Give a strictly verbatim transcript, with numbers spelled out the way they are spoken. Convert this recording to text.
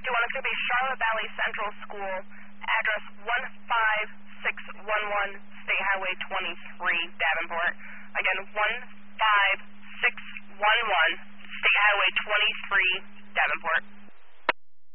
fifty-one. It's going to be Charlotte Valley Central School, address one five six one one, State Highway twenty-three, Davenport. Again, one five six one one, State Highway twenty-three, Davenport.